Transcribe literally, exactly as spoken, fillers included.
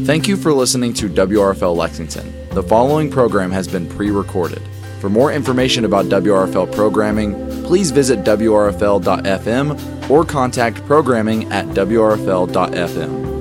Thank you for listening to W R F L Lexington. The following program has been pre-recorded. For more information about W R F L programming, please visit W R F L dot F M or contact programming at W R F L dot F M.